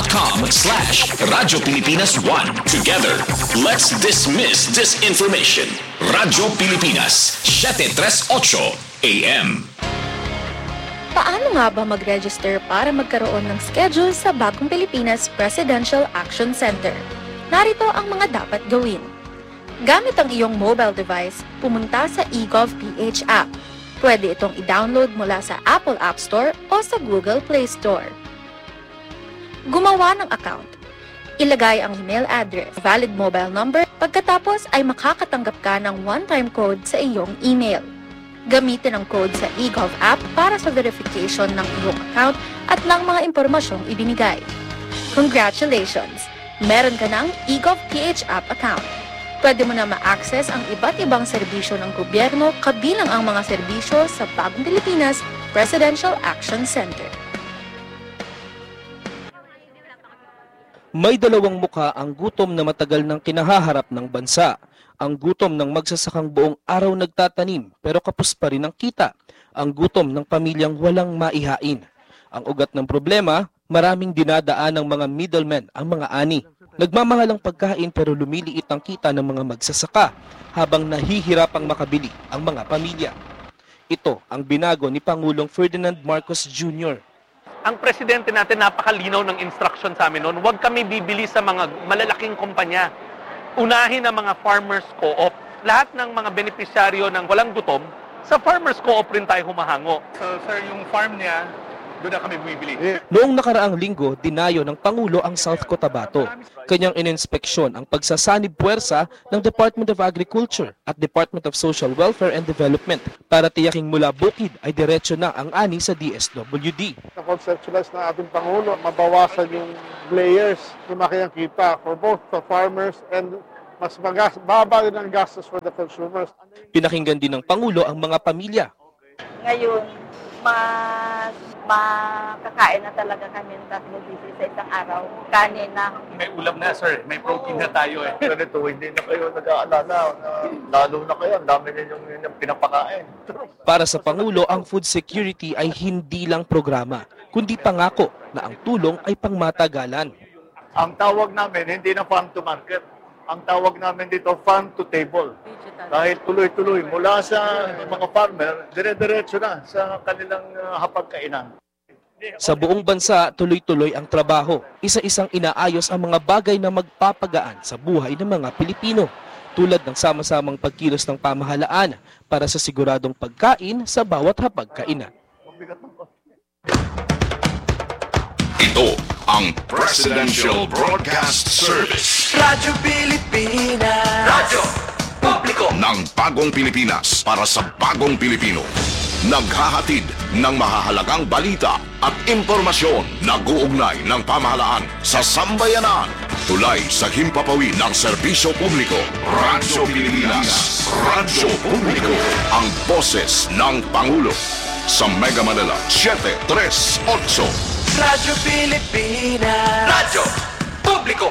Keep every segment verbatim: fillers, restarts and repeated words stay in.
facebook.com slash Radyo Pilipinas one. Together, let's dismiss disinformation. Radyo Pilipinas, seven thirty-eight A M. Paano nga ba mag-register para magkaroon ng schedule sa Bagong Pilipinas Presidential Action Center? Narito ang mga dapat gawin. Gamit ang iyong mobile device, pumunta sa eGovPH app. Pwede itong i-download mula sa Apple App Store o sa Google Play Store. Gumawa ng account. Ilagay ang email address, valid mobile number, pagkatapos ay makakatanggap ka ng one-time code sa iyong email. Gamitin ang code sa eGov app para sa verification ng iyong account at ng mga impormasyong ibinigay. Congratulations! Meron ka ng eGovPH app account. Pwede mo na ma-access ang iba't ibang serbisyo ng gobyerno kabilang ang mga serbisyo sa Bagong Pilipinas Presidential Action Center. May dalawang mukha ang gutom na matagal nang kinahaharap ng bansa. Ang gutom ng magsasakang buong araw nagtatanim pero kapos pa rin ang kita. Ang gutom ng pamilyang walang maihain. Ang ugat ng problema, maraming dinadaan ng mga middlemen ang mga ani. Nagmamahal ang pagkain pero lumiliit ang kita ng mga magsasaka habang nahihirapang makabili ang mga pamilya. Ito ang binago ni Pangulong Ferdinand Marcos Junior Ang presidente natin napakalinaw ng instruction sa amin noon, huwag kami bibili sa mga malalaking kumpanya. Unahin ang mga farmers co-op. Lahat ng mga benepisyaryo ng walang gutom, sa farmers co-op rin tayo humahango. So sir, yung farm niya, doon na kami bumibili. Noong nakaraang linggo, dinayo ng Pangulo ang South Cotabato. Kanyang ininspeksyon ang pagsasanib puwersa ng Department of Agriculture at Department of Social Welfare and Development para tiyaking mula bukid ay diretso na ang ani sa D S W D. Na-conceptualize na ating Pangulo, mabawasan yung layers, lumaki ang kita for both the farmers and mas magas, baba din ang gastos for the consumers. Pinakinggan din ng Pangulo ang mga pamilya. Ngayon, mas makakain na talaga kami ng tatlo dito sa isang araw. Kanin na. May ulam na sir, may protein na tayo eh. Ganito, hindi na kayo nag-aalala. Lalo na kayo, ang dami ninyong yung pinapakain. Para sa Pangulo, ang food security ay hindi lang programa, kundi pangako na ang tulong ay pangmatagalan. Ang tawag namin, hindi na farm to market. Ang tawag namin dito, farm to table. Dahil tuloy-tuloy, mula sa mga farmer, dire-diretso na sa kanilang uh, hapagkainan. Sa buong bansa, tuloy-tuloy ang trabaho. Isa-isang inaayos ang mga bagay na magpapagaan sa buhay ng mga Pilipino, tulad ng sama-samang pagkilos ng pamahalaan para sa siguradong pagkain sa bawat hapagkainan. Ito ang Presidential Broadcast Service. Radyo Pilipinas. Radyo Publiko ng Bagong Pilipinas para sa Bagong Pilipino. Naghahatid ng mahahalagang balita at impormasyon na guugnay ng pamahalaan sa sambayanan. Tulay sa himpapawid ng serbisyo publiko. Radyo Pilipinas. Radyo Publiko. Ang boses ng Pangulo. Sa Mega Manila, seven thirty-eight. Radyo Pilipinas. Radyo Publiko.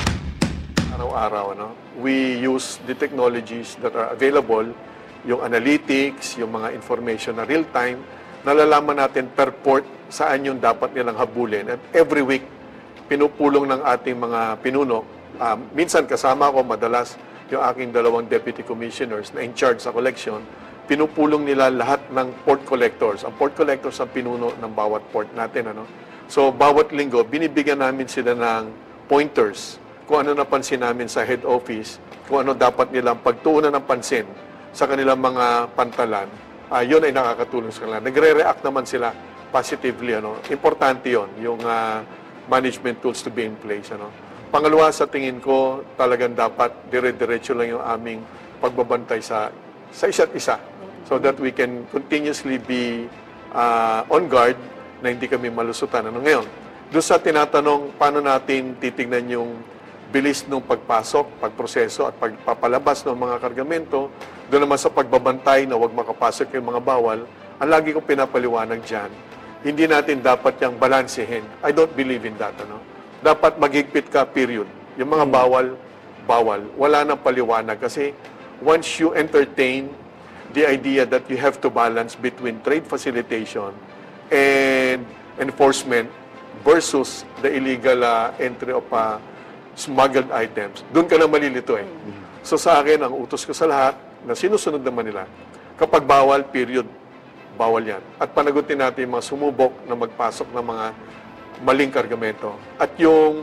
Araw-araw, no? We use the technologies that are available, yung analytics, yung mga information na real-time, nalalaman natin per port saan yung dapat nilang habulin. At every week, pinupulong ng ating mga pinuno. Uh, minsan kasama ko, madalas yung aking dalawang deputy commissioners na in charge sa collection, pinupulong nila lahat ng port collectors. Ang port collectors ang pinuno ng bawat port natin. Ano? So, bawat linggo, binibigyan namin sila ng pointers kung ano napansin namin sa head office, kung ano dapat nilang pagtuunan ng pansin sa kanilang mga pantalan, uh, yun ay nakakatulong sa kanila. Nagre-react naman sila positively. Ano? Importante yun, yung uh, management tools to be in place. Ano? Pangalawa, sa tingin ko, talagang dapat dire-diretso lang yung aming pagbabantay sa, sa isa't isa so that we can continuously be uh, on guard na hindi kami malusutan. Ano ngayon? Doon sa tinatanong, paano natin titignan yung bilis ng pagpasok, pagproseso at pagpapalabas ng mga kargamento, doon naman sa pagbabantay na huwag makapasok yung mga bawal, ang lagi kong pinapaliwanag dyan, hindi natin dapat yung balansehin. I don't believe in that. Ano? Dapat maghigpit ka, period. Yung mga bawal, bawal. Wala nang paliwanag kasi once you entertain the idea that you have to balance between trade facilitation and enforcement, versus the illegal uh, entry of uh, smuggled items, doon ka na malilito eh. So sa akin, ang utos ko sa lahat, na sinusunod naman nila, kapag bawal, period, bawal yan. At panagutin natin yung mga sumubok na magpasok ng mga maling kargamento. At yung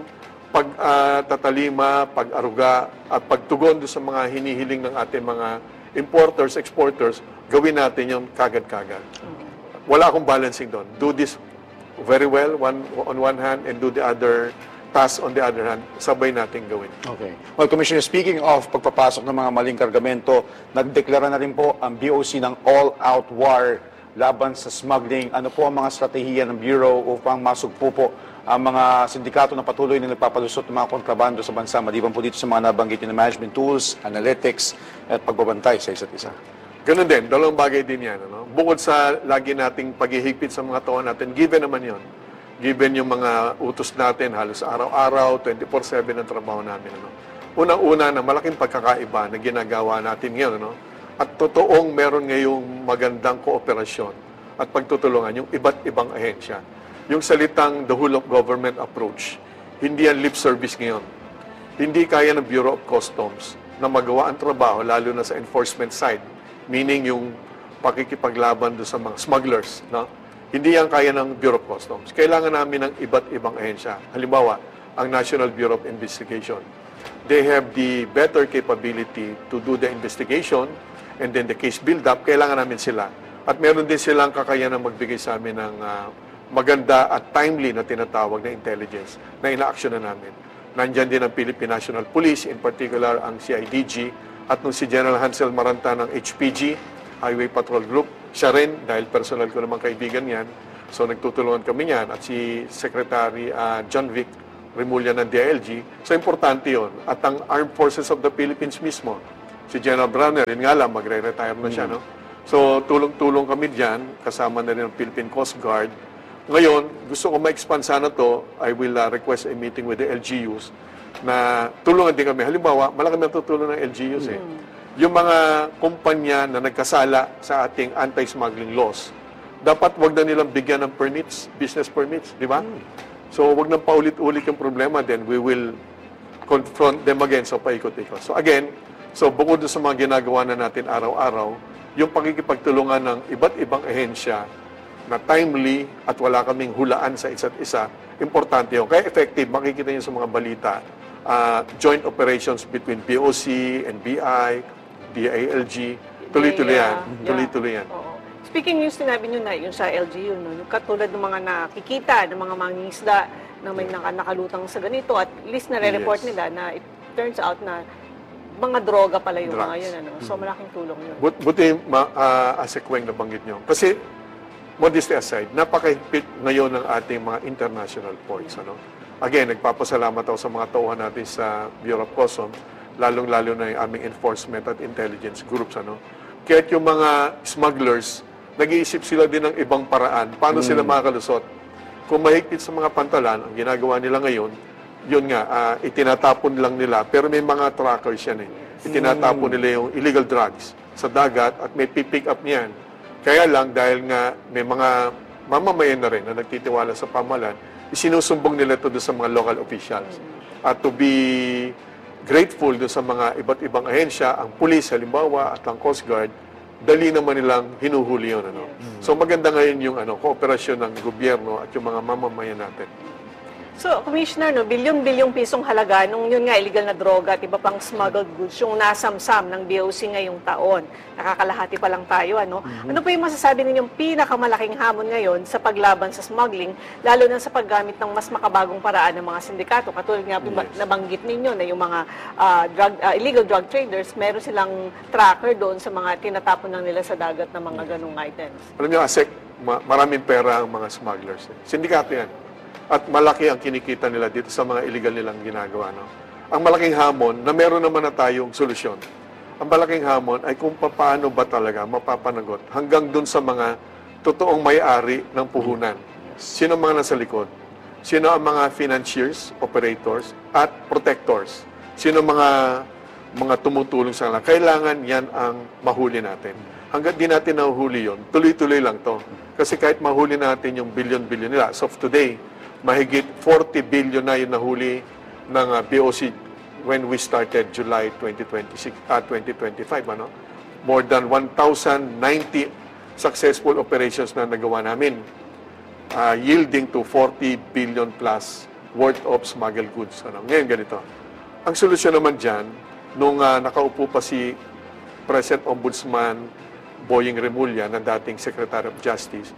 pag-tatalima, uh, pag-aruga, at pagtugon doon sa mga hinihiling ng ating mga importers, exporters, gawin natin yung kagad-kagad. Wala akong balancing doon. Do this very well one, on one hand and do the other task on the other hand. Sabay natin gawin. Okay. Well, Commissioner, speaking of pagpapasok ng mga maling kargamento, nagdeklara na rin po ang B O C ng all-out war laban sa smuggling. Ano po ang mga strategiya ng Bureau upang masugpo po ang mga sindikato na patuloy na nagpapalusot ng mga kontrabando sa bansa, maliban po dito sa mga nabanggit na management tools, analytics, at pagbabantay sa isa't isa? Ganun din, dalawang bagay din yan. Ano? Bukod sa lagi nating paghihigpit sa mga tao natin, given naman yon. Given yung mga utos natin, halos araw-araw, twenty-four seven ang trabaho namin. Ano? Unang-una na malaking pagkakaiba na ginagawa natin ngayon. Ano? At totoong meron ngayong magandang kooperasyon at pagtutulungan yung iba't ibang ahensya. Yung salitang the whole of government approach, hindi yan lip service ngayon. Hindi kaya ng Bureau of Customs na magawa ang trabaho, lalo na sa enforcement side. Meaning yung pakikipaglaban do sa mga smugglers, no? Hindi yan kaya ng Bureau of Customs. Kailangan namin ng iba't ibang ahensya. Halimbawa, ang National Bureau of Investigation. They have the better capability to do the investigation and then the case build-up. Kailangan namin sila. At meron din silang kakayanan magbigay sa amin ng uh, maganda at timely na tinatawag na intelligence na ina-action na namin. Nandyan din ang Philippine National Police, in particular ang C I D G, at nung si General Hansel Maranta ng H P G, Highway Patrol Group, siya rin, dahil personal ko namang kaibigan yan, so nagtutulungan kami yan, at si Secretary uh, John Vic Remulla ng D I L G, so importante yon. At ang Armed Forces of the Philippines mismo, si General Browner, yun nga lang, magre-retire na siya, no? So tulong-tulong kami dyan, kasama na rin ang Philippine Coast Guard. Ngayon, gusto ko ma-expand sana to, I will uh, request a meeting with the L G Us, na tulungan din kami. Halimbawa, malaki matutulong ng L G Us eh. Mm. Yung mga kumpanya na nagkasala sa ating anti-smuggling laws, dapat wag na nilang bigyan ng permits, business permits, di ba? Mm. So, wag nang paulit-ulit yung problema, then we will confront them again sa paikot-ikot. So, again, so bukod sa mga ginagawa na natin araw-araw, yung pakikipagtulungan ng iba't ibang ahensya na timely at wala kaming hulaan sa isa't isa, importante yun. Kaya effective, makikita niyo sa mga balita, Uh, joint operations between B O C, N B I, D I L G, tuloy-tuloy yan. Yeah. Tuloy-tuloy yan. Oo. Speaking yung sinabi nyo na, yung sa L G U, no, yung katulad ng mga nakikita, ng mga mangingisda na may naka, nakalutang sa ganito, at least nare-report Yes. nila na it turns out na mga droga pala yung Drugs. mga yun. Ano? So malaking tulong yun. But, buti, ma, uh, Asekweng na banggit nyo. Kasi, modesty aside, napakahigpit ngayon ng ating mga international ports. Ano? Again, nagpapasalamat ako sa mga tauhan natin sa Bureau of Customs, lalong-lalo na yung aming enforcement at intelligence groups. Ano? Kaya't yung mga smugglers, nag-iisip sila din ng ibang paraan. Paano mm. sila makakalusot? Kung mahigpit sa mga pantalan, ang ginagawa nila ngayon, yun nga, uh, itinatapon lang nila. Pero may mga trackers yan eh. Itinatapon mm. nila yung illegal drugs sa dagat at may pipick up niyan. Kaya lang, dahil nga may mga mamamayan na rin na nagtitiwala sa pamahalaan, isinusumbong nila ito doon sa mga local officials. At to be grateful doon sa mga iba't ibang ahensya, ang police, halimbawa, at ang Coast Guard, dali naman nilang hinuhuli yun. Ano? So maganda ngayon yung ano, kooperasyon ng gobyerno at yung mga mamamayan natin. So, Commissioner, no, bilyon-bilyong pisong halaga nung yun nga illegal na droga at iba pang smuggled goods yung nasamsam ng B O C ngayong taon. Nakakalahati pa lang tayo, ano? Mm-hmm. Ano po yung masasabi ninyong pinakamalaking hamon ngayon sa paglaban sa smuggling, lalo na sa paggamit ng mas makabagong paraan ng mga sindikato? Katulad nga po yes. nabanggit ninyo na yung mga uh, drug, uh, illegal drug traders, meron silang tracker doon sa mga tinatapon lang nila sa dagat ng mga ganung items. Alam niyo, Asek, ma- maraming pera ang mga smugglers. Eh. Sindikato yan. At malaki ang kinikita nila dito sa mga illegal nilang ginagawa. No? Ang malaking hamon, na meron naman na tayong solusyon, ang malaking hamon ay kung paano ba talaga mapapanagot hanggang dun sa mga totoong may-ari ng puhunan. Sino ang mga nasa likod? Sino ang mga financiers, operators, at protectors? Sino ang mga, mga tumutulong sa kanila? Kailangan yan ang mahuli natin. Hanggang di natin nahuhuli yun, tuloy-tuloy lang to. Kasi kahit mahuli natin yung billion-billion nila, as of today, mahigit forty billion na yung nahuli ng uh, B O C when we started July twenty twenty-six, uh, twenty twenty-five. Ano? More than one thousand ninety successful operations na nagawa namin, uh, yielding to forty billion plus worth of smuggled goods. Ano? Ngayon ganito. Ang solusyon naman dyan, nung uh, nakaupo pa si President Ombudsman Boying Remulla na dating Secretary of Justice,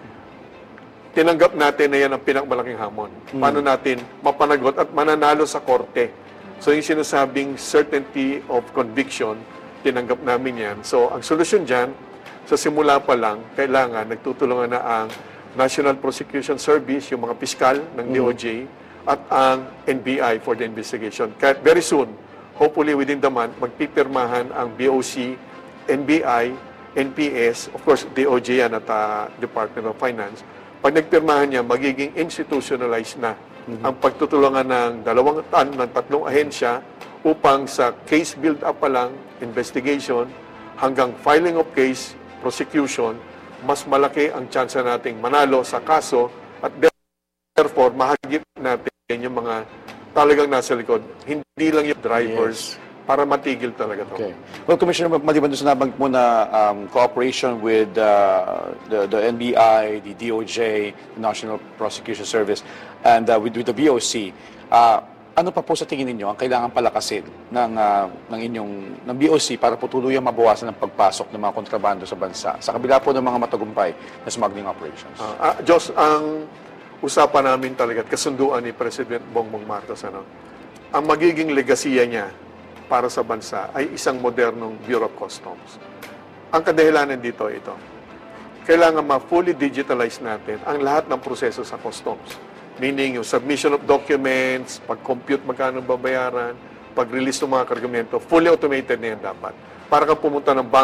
tinanggap natin na yan ang pinakmalaking hamon. Mm. Paano natin mapanagot at mananalo sa korte? So yung sinasabing certainty of conviction, tinanggap namin yan. So ang solusyon dyan, sa simula pa lang, kailangan nagtutulungan na ang National Prosecution Service, yung mga piskal ng D O J, at ang N B I for the investigation. Kaya very soon, hopefully within the month, magpipirmahan ang B O C, N B I, N P S, of course, D O J yan at uh, Department of Finance. Pag nagpirmahan niya, magiging institutionalized na mm-hmm. ang pagtutulungan ng dalawang tan ng tatlong ahensya upang sa case build-up pa lang, investigation, hanggang filing of case, prosecution, mas malaki ang chance nating manalo sa kaso at therefore, mahagip natin yung mga talagang nasa likod. Hindi lang yung drivers yes. para matigil talaga ito. Okay. Well, Commissioner, maliban doon sa nabanggit mo na um, cooperation with uh, the, the N B I, the D O J, the National Prosecution Service, and uh, with, with the B O C, uh, ano pa po sa tingin ninyo ang kailangan palakasin ng, uh, ng inyong ng B O C para po tuluyang mabawasan ang pagpasok ng mga kontrabando sa bansa sa kabila po ng mga matagumpay na smuggling operations? Uh, uh, Diyos, ang usapan namin talaga at kasunduan ni President Bongbong Marcos, ano, ang magiging legasiya niya para sa bansa ay isang modernong Bureau of Customs. Ang kadahilanan dito ito, kailangan ma-fully digitalize natin ang lahat ng proseso sa customs. Meaning yung submission of documents, pag-compute magkano babayaran, pag-release ng mga kargamento, fully automated na yan dapat. Para kang pumunta ng bank